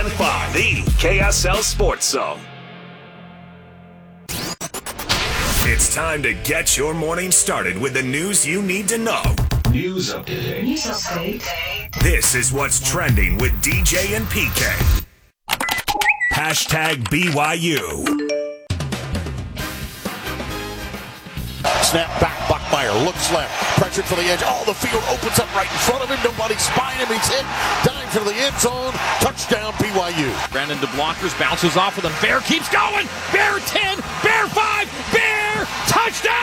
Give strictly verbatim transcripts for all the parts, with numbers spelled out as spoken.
five, the K S L Sports Zone. It's time to get your morning started with the news you need to know. News update. News update. This is what's trending with D J and P K. Hashtag B Y U. Snap back, Buckmeyer looks left, pressured for the edge. Oh, the field opens up right in front of him. Nobody's spying him. He's hit. Dive for the end zone. Touchdown, B Y U. Ran into blockers, bounces off of them. Bear keeps going. Bear ten, Bear five, Bear touchdown!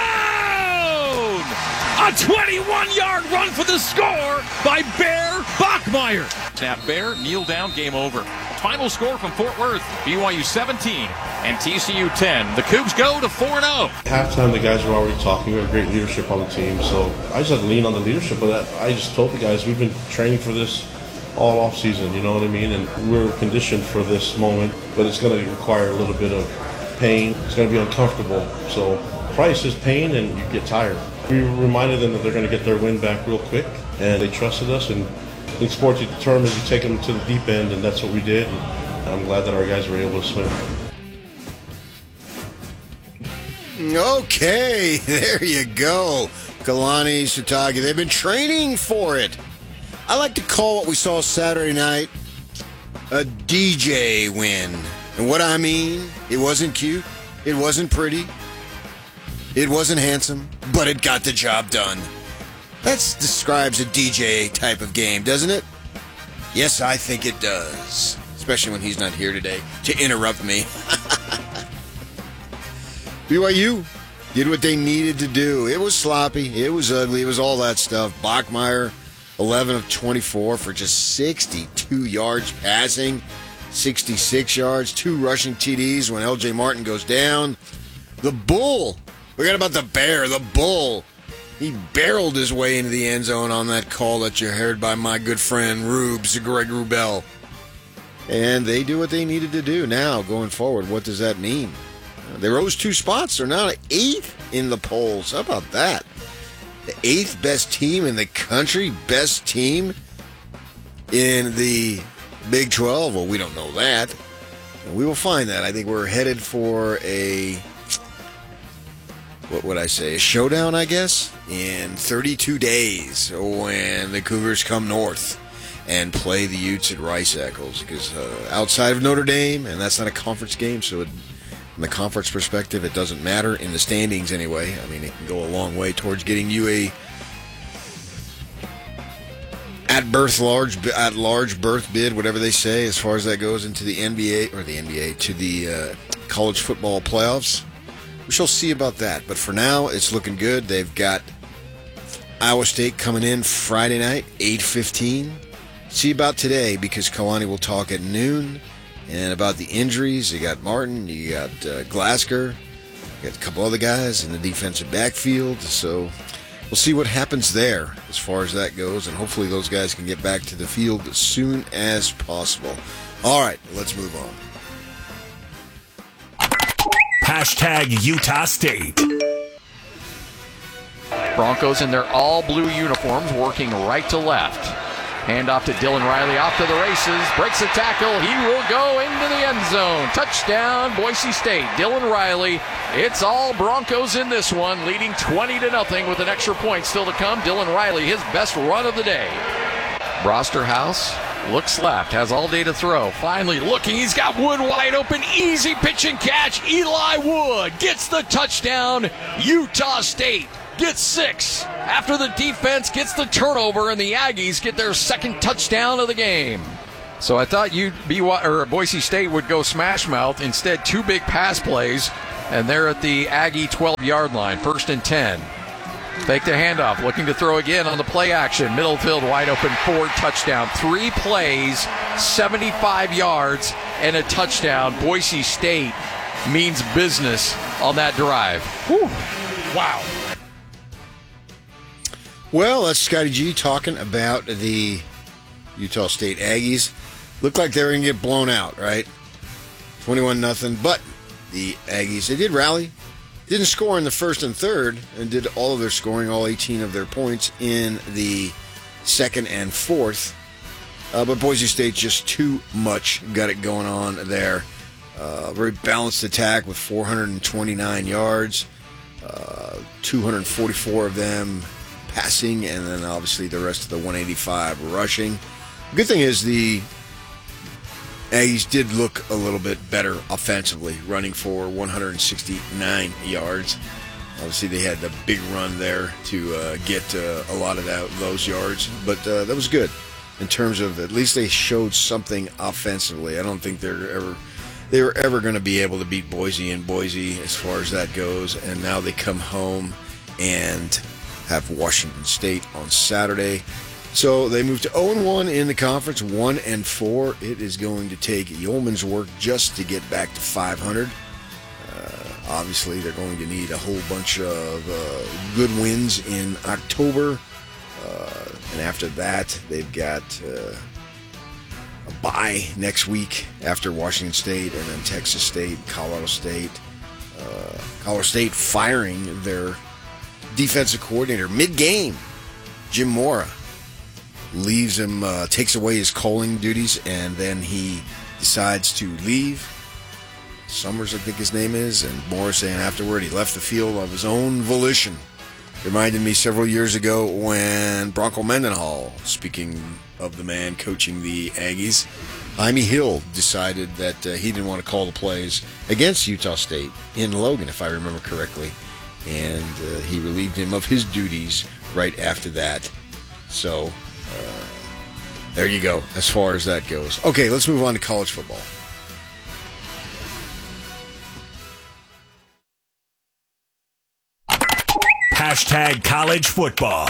A twenty-one-yard run for the score by Bear Buckmeyer. Snap, Bear, kneel down, game over. Final score from Fort Worth, B Y U seventeen and T C U ten. The Cougs go to four and oh. Halftime, the guys were already talking. We have great leadership on the team, so I just had to lean on the leadership of that. I just told the guys we've been training for this all off season, you know what I mean? And we're conditioned for this moment, but it's going to require a little bit of pain. It's going to be uncomfortable. So price is pain, and you get tired. We reminded them that they're going to get their win back real quick, and they trusted us. And in sports, you determine you take them to the deep end, and that's what we did. And I'm glad that our guys were able to swim. Okay, there you go. Kalani Sitake. They've been training for it. I like to call what we saw Saturday night a D J win. And what I mean, it wasn't cute, it wasn't pretty, it wasn't handsome, but it got the job done. That describes a D J type of game, doesn't it? Yes, I think it does. Especially when he's not here today to interrupt me. B Y U did what they needed to do. It was sloppy. It was ugly. It was all that stuff. Bachmeier, eleven of twenty-four for just sixty-two yards passing, sixty-six yards, two rushing T Ds when L J Martin goes down. The Bull, forget about the Bear, the Bull. He barreled his way into the end zone on that call that you heard by my good friend Rubes, Greg Wrubell. And they do what they needed to do. Now, going forward, what does that mean? They rose two spots. They're now eighth in the polls. How about that? The eighth best team in the country, best team in the Big twelve. Well, we don't know that. We will find that. I think we're headed for a, what would I say, a showdown, I guess, in thirty-two days when the Cougars come north and play the Utes at Rice Eccles. Because uh, outside of Notre Dame, and that's not a conference game, so it, from the conference perspective, it doesn't matter in the standings anyway. I mean, it can go a long way towards getting you a at birth large at large birth bid, whatever they say, as far as that goes into the N B A or the N B A to the uh, college football playoffs. We shall see about that. But for now, it's looking good. They've got Iowa State coming in Friday night, eight fifteen. See about today, because Kalani will talk at noon. And about the injuries, you got Martin, you got uh, Glasker, you got a couple other guys in the defensive backfield. So we'll see what happens there as far as that goes. And hopefully those guys can get back to the field as soon as possible. All right, let's move on. Hashtag Utah State. Broncos in their all-blue uniforms working right to left. Hand off to Dylan Riley, off to the races, breaks the tackle, he will go into the end zone. Touchdown, Boise State. Dylan Riley, it's all Broncos in this one, leading twenty to nothing with an extra point still to come. Dylan Riley, his best run of the day. Brosterhouse looks left, has all day to throw. Finally looking, he's got Wood wide open, easy pitch and catch. Eli Wood gets the touchdown. Utah State gets six after the defense gets the turnover, and the Aggies get their second touchdown of the game. So I thought you B Y or Boise State would go smash mouth. Instead, two big pass plays, and they're at the Aggie twelve-yard line, first and ten. Fake the handoff, looking to throw again on the play action. Middle field wide open, Ford touchdown. Three plays, seventy-five yards, and a touchdown. Boise State means business on that drive. Whew. Wow. Well, that's Scotty G talking about the Utah State Aggies. Looked like they were going to get blown out, right? twenty-one nothing. But the Aggies, they did rally. Didn't score in the first and third, and did all of their scoring, all eighteen of their points, in the second and fourth. Uh, but Boise State just too much got it going on there. Uh, very balanced attack with four hundred twenty-nine yards, uh, two hundred forty-four of them passing, and then obviously the rest of the one eighty-five rushing. Good thing is the Aggies did look a little bit better offensively, running for one hundred sixty-nine yards. Obviously, they had the big run there to uh, get uh, a lot of that, those yards, but uh, that was good in terms of at least they showed something offensively. I don't think they're ever they were ever going to be able to beat Boise in Boise as far as that goes, and now they come home and have Washington State on Saturday. So they move to oh and one in the conference, one and four. It is going to take yeoman's work just to get back to five hundred. Uh, obviously, they're going to need a whole bunch of uh, good wins in October. Uh, and after that, they've got uh, a bye next week after Washington State, and then Texas State, Colorado State. Uh, Colorado State firing their defensive coordinator mid-game, Jim Mora. Leaves him, uh, takes away his calling duties, and then he decides to leave. Summers, I think his name is, and Morris saying afterward he left the field of his own volition. Reminded me several years ago when Bronco Mendenhall, speaking of the man coaching the Aggies, Jaime Hill decided that uh, he didn't want to call the plays against Utah State in Logan, if I remember correctly, and uh, he relieved him of his duties right after that. So Uh, there you go, as far as that goes. Okay, let's move on to college football. Hashtag college football.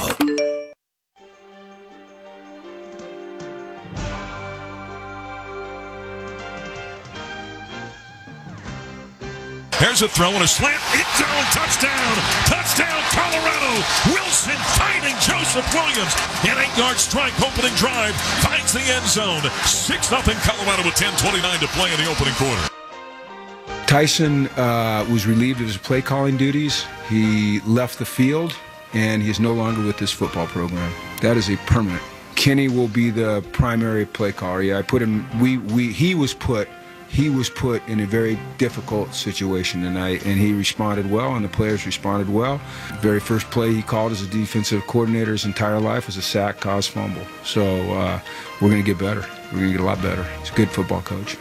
There's a throw and a slant. End zone. Touchdown. Touchdown, Colorado. Wilson finding Joseph Williams. An eight-yard strike opening drive. Finds the end zone. six nothing Colorado with ten twenty-nine to play in the opening quarter. Tyson uh, was relieved of his play calling duties. He left the field, and he is no longer with this football program. That is a permanent. Kenny will be the primary play caller. Yeah, I put him. We we he was put. He was put in a very difficult situation tonight, and he responded well, and the players responded well. The very first play he called as a defensive coordinator his entire life was a sack, caused fumble. So uh, we're going to get better. We're going to get a lot better. He's a good football coach.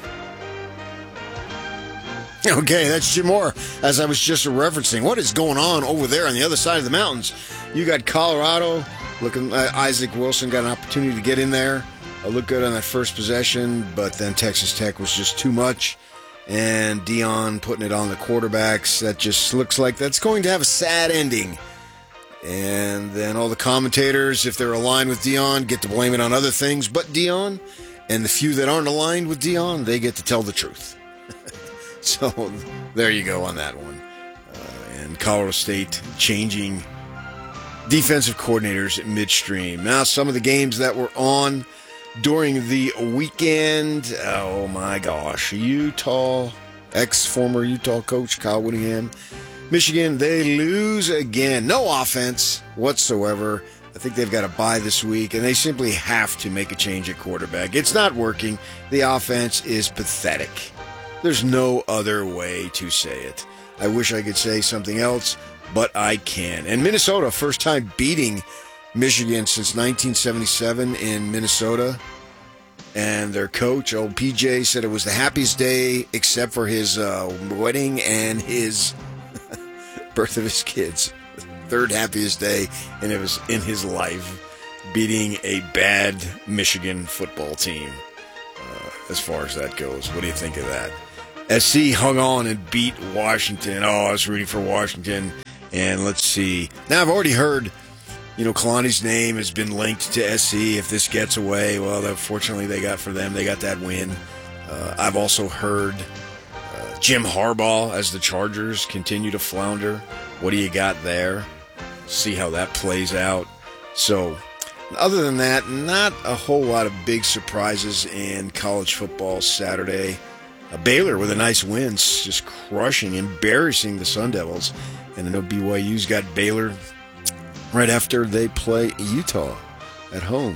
Okay, that's Jim Moore, as I was just referencing. What is going on over there on the other side of the mountains? You got Colorado looking. Uh, Isaac Wilson got an opportunity to get in there. Uh, looked good on that first possession, but then Texas Tech was just too much. And Deion putting it on the quarterbacks. That just looks like that's going to have a sad ending. And then all the commentators, if they're aligned with Deion, get to blame it on other things but Deion. And the few that aren't aligned with Deion, they get to tell the truth. So there you go on that one. Uh, and Colorado State changing defensive coordinators midstream. Now, some of the games that were on during the weekend, oh my gosh, Utah, ex-former Utah coach Kyle Whittingham, Michigan, they lose again. No offense whatsoever. I think they've got a bye this week, and they simply have to make a change at quarterback. It's not working. The offense is pathetic. There's no other way to say it. I wish I could say something else, but I can. And Minnesota, first time beating Michigan since nineteen seventy-seven in Minnesota. And their coach, old P J, said it was the happiest day except for his uh, wedding and his birth of his kids. Third happiest day, and it was in his life, beating a bad Michigan football team. Uh, as far as that goes, what do you think of that? S C hung on and beat Washington. Oh, I was rooting for Washington. And let's see. Now, I've already heard, you know, Kalani's name has been linked to S C. If this gets away, well, fortunately they got for them. They got that win. Uh, I've also heard uh, Jim Harbaugh as the Chargers continue to flounder. What do you got there? See how that plays out. So, other than that, not a whole lot of big surprises in college football Saturday. Uh, Baylor with a nice win, just crushing, embarrassing the Sun Devils. And I know B Y U's got Baylor right after they play Utah at home.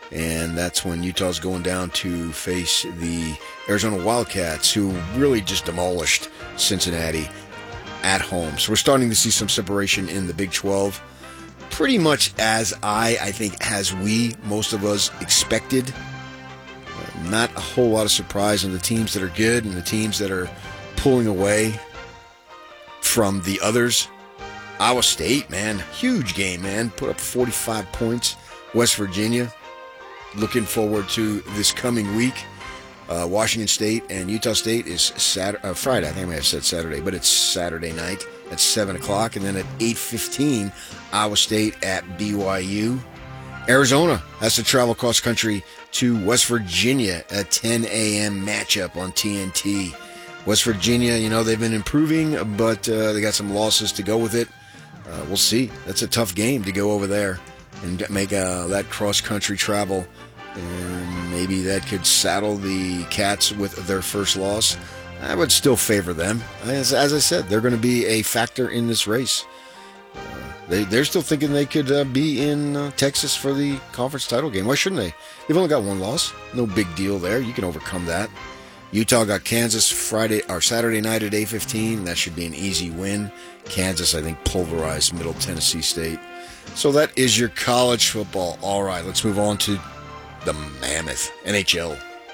And that's when Utah's going down to face the Arizona Wildcats, who really just demolished Cincinnati at home. So we're starting to see some separation in the Big twelve. Pretty much as I, I think, as we, most of us, expected. Uh, not a whole lot of surprise in the teams that are good and the teams that are pulling away from the others. Iowa State, man, huge game, man. Put up forty-five points. West Virginia. Looking forward to this coming week. Uh, Washington State and Utah State is Saturday, uh, Friday. I think I may have said Saturday, but it's Saturday night at seven o'clock. And then at eight fifteen, Iowa State at B Y U. Arizona has to travel cross country to West Virginia at ten a.m. matchup on T N T. West Virginia, you know, they've been improving, but uh, they got some losses to go with it. Uh, we'll see. That's a tough game to go over there and make uh, that cross country travel. And maybe that could saddle the Cats with their first loss. I would still favor them. As, as I said, they're going to be a factor in this race. Uh, they, they're still thinking they could uh, be in uh, Texas for the conference title game. Why shouldn't they? They've only got one loss. No big deal there. You can overcome that. Utah got Kansas Friday or Saturday night at eight fifteen. That should be an easy win. Kansas, I think, pulverized Middle Tennessee State. So that is your college football. All right, let's move on to the Mammoth, N H L.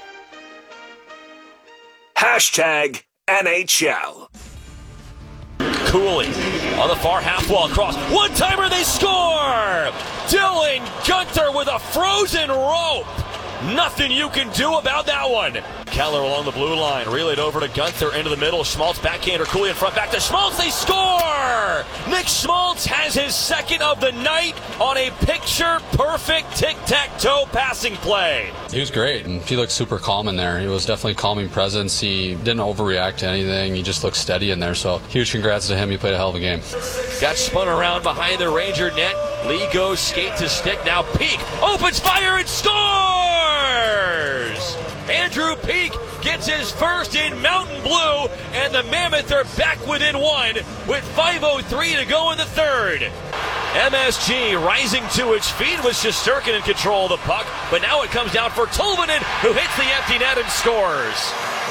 Hashtag N H L. Cooley on the far half wall cross. One-timer, they score! Dylan Guenther with a frozen rope. Nothing you can do about that one. Keller along the blue line, relayed over to Guenther into the middle. Schmaltz backhander, Cooley in front, back to Schmaltz. They score! Nick Schmaltz has his second of the night on a picture-perfect tic-tac-toe passing play. He was great, and he looked super calm in there. He was definitely a calming presence. He didn't overreact to anything. He just looked steady in there. So huge congrats to him. He played a hell of a game. Got spun around behind the Ranger net. Lee goes skate to stick. Now Peak opens fire and scores! Andrew Peak gets his first in Mountain Blue, and the Mammoth are back within one with five oh three to go in the third. M S G rising to its feet with Shesterkin in control of the puck, but now it comes down for Tolvanen, who hits the empty net and scores.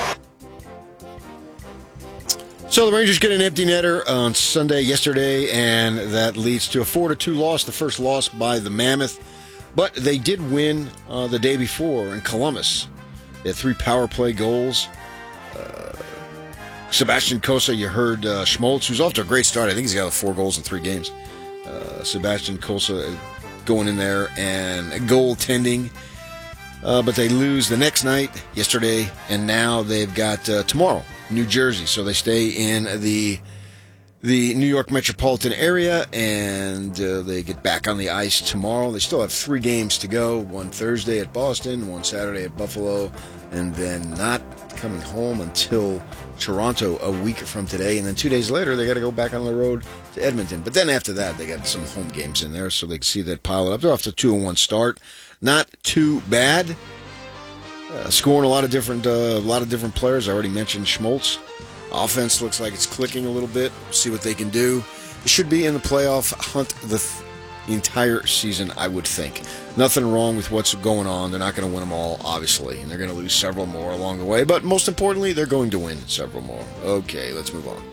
So the Rangers get an empty netter on Sunday, yesterday, and that leads to a four to two loss, the first loss by the Mammoth. But they did win uh, the day before in Columbus. They had three power play goals. Uh, Sebastian Cossa, you heard uh, Schmaltz, who's off to a great start. I think he's got four goals in three games. Uh, Sebastian Cossa going in there and goaltending. Uh, but they lose the next night, yesterday, and now they've got uh, tomorrow, New Jersey. So they stay in the the New York metropolitan area, and uh, they get back on the ice tomorrow. They still have three games to go, one Thursday at Boston, one Saturday at Buffalo, and then not coming home until Toronto a week from today. And then two days later, they got to go back on the road to Edmonton. But then after that, they got some home games in there, so they can see that pile it up. They're off to a two and one start. Not too bad. Uh, scoring a lot of different, uh, a lot of different players. I already mentioned Schmaltz. Offense looks like it's clicking a little bit. See what they can do. It should be in the playoff hunt the, th- the entire season, I would think. Nothing wrong with what's going on. They're not going to win them all, obviously, and they're going to lose several more along the way. But most importantly, they're going to win several more. Okay, let's move on.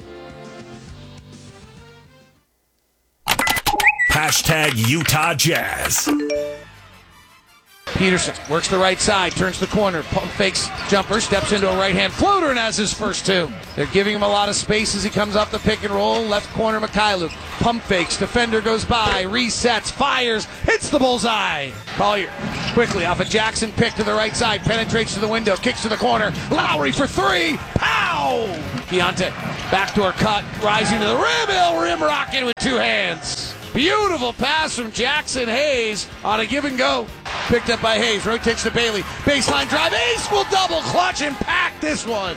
Hashtag Utah Jazz. Peterson works the right side, turns the corner, pump fakes jumper, steps into a right-hand floater and has his first two. They're giving him a lot of space as he comes off the pick and roll. Left corner, Mikhailuk. Pump fakes, defender goes by, resets, fires, hits the bullseye. Collier quickly off a Jackson pick to the right side, penetrates to the window, kicks to the corner. Lowry for three. Pow! Piante, backdoor cut, rising to the rim. He'll rim rocket with two hands. Beautiful pass from Jackson Hayes on a give and go. Picked up by Hayes, rotates to Bailey. Baseline drive, Ace will double clutch and pack this one.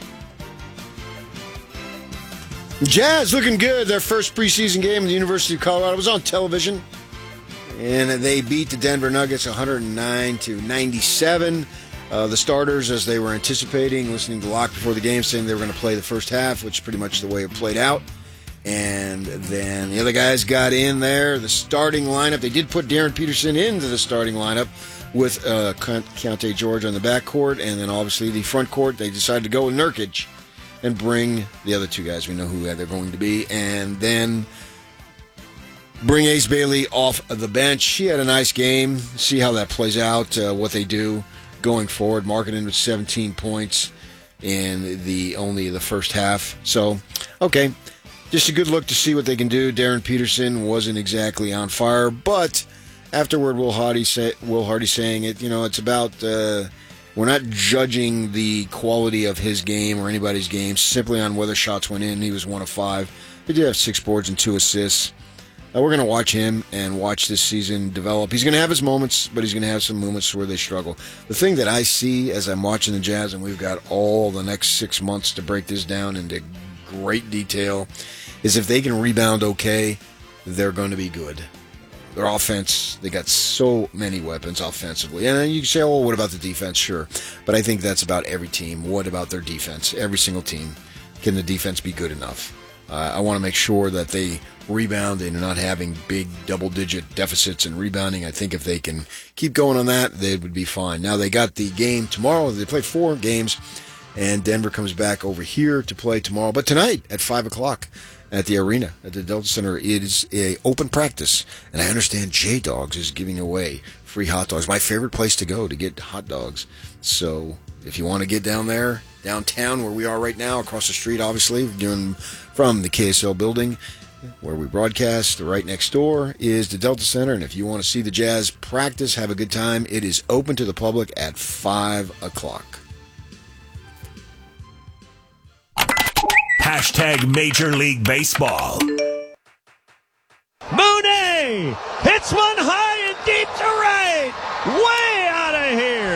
Jazz looking good. Their first preseason game at the University of Colorado was on television. And they beat the Denver Nuggets one hundred nine to ninety-seven. Uh, the starters, as they were anticipating, listening to Locke before the game, saying they were going to play the first half, which is pretty much the way it played out. And then the other guys got in there. The starting lineup, they did put Darren Peterson into the starting lineup, with uh, Keontae George on the backcourt, and then obviously the front court, they decided to go with Nurkic and bring the other two guys. We know who they're going to be. And then bring Ace Bailey off of the bench. She had a nice game. See how that plays out, uh, what they do going forward. Marketing with seventeen points in the only the first half. So, okay, just a good look to see what they can do. Darren Peterson wasn't exactly on fire, but afterward, Will Hardy, say, Will Hardy saying it, you know, it's about... Uh, We're not judging the quality of his game or anybody's game simply on whether shots went in. He was one of five. He did have six boards and two assists. Uh, we're going to watch him and watch this season develop. He's going to have his moments, but he's going to have some moments where they struggle. The thing that I see as I'm watching the Jazz, and we've got all the next six months to break this down into great detail, is if they can rebound okay, they're going to be good. Their offense, they got so many weapons offensively. And then you can say, oh, what about the defense? Sure. But I think that's about every team. What about their defense? Every single team. Can the defense be good enough? Uh, I want to make sure that they rebound and are not having big double-digit deficits in rebounding. I think if they can keep going on that, they would be fine. Now, they got the game tomorrow. They played four games, and Denver comes back over here to play tomorrow. But tonight at five o'clock, at the arena, at the Delta Center, it is a open practice. And I understand J-Dogs is giving away free hot dogs. My favorite place to go to get hot dogs. So if you want to get down there, downtown where we are right now, across the street, obviously, doing from the K S L building where we broadcast, right next door is the Delta Center. And if you want to see the Jazz practice, have a good time, it is open to the public at five o'clock. Hashtag Major League Baseball. Mooney hits one high and deep to right. Way out of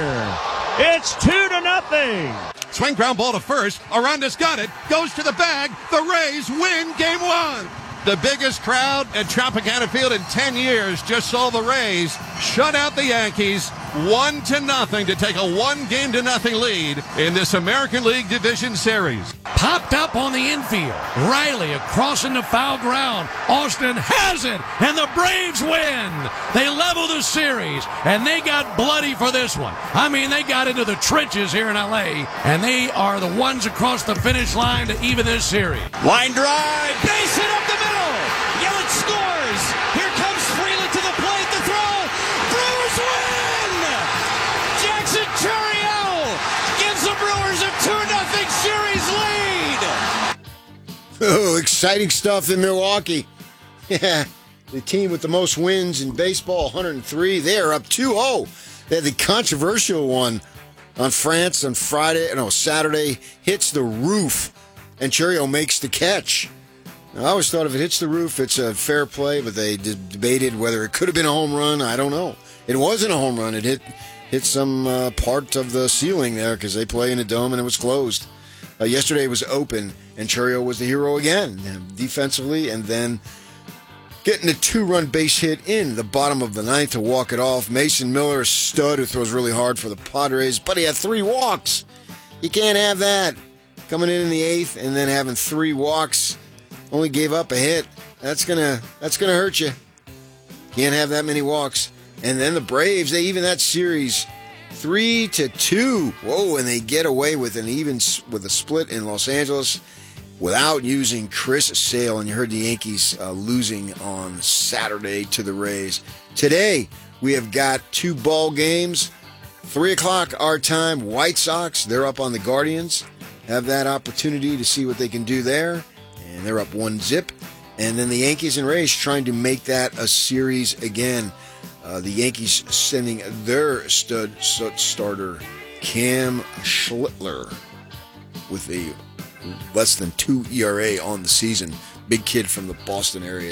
here. It's two to nothing. Swing ground ball to first. Aranda's got it. Goes to the bag. The Rays win game one. The biggest crowd at Tropicana Field in ten years just saw the Rays shut out the Yankees one to nothing to take a one game to nothing lead in this American League Division Series. Popped up on the infield. Riley across into foul ground. Austin has it, and the Braves win. They level the series, and they got bloody for this one. I mean, they got into the trenches here in L A, and they are the ones across the finish line to even this series. Line drive, base hit up the middle. Yelich scores. Here comes Freeland to the plate. The throw. Brewers win. Jackson Churiel gives the Brewers a two nothing series lead. Oh, exciting stuff in Milwaukee. Yeah, the team with the most wins in baseball, one hundred three. They are up two oh. They had the controversial one on France on Friday, no, Saturday, hits the roof, and Churiel makes the catch. Now, I always thought if it hits the roof, it's a fair play, but they d- debated whether it could have been a home run. I don't know. It wasn't a home run. It hit hit some uh, part of the ceiling there because they play in a dome and it was closed. Uh, yesterday it was open, and Churiel was the hero again, defensively, and then getting a two-run base hit in the bottom of the ninth to walk it off. Mason Miller, a stud who throws really hard for the Padres, but he had three walks. You can't have that. Coming in in the eighth and then having three walks. Only gave up a hit. That's gonna that's gonna hurt you. Can't have that many walks. And then the Braves, they even that series three to two. Whoa! And they get away with an even with a split in Los Angeles without using Chris Sale. And you heard the Yankees uh, losing on Saturday to the Rays. Today we have got two ball games. Three o'clock our time. White Sox, they're up on the Guardians. Have that opportunity to see what they can do there. And they're up one zip. And then the Yankees and Rays trying to make that a series again. Uh, the Yankees sending their stud starter, Cam Schlittler, with a less than two E R A on the season. Big kid from the Boston area.